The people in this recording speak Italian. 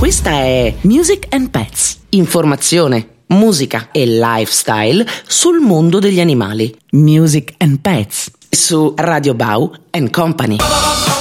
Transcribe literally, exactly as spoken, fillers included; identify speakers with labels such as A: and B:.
A: Questa è Music and Pets. Informazione, musica e lifestyle sul mondo degli animali. Music and Pets su Radio Bau and Company.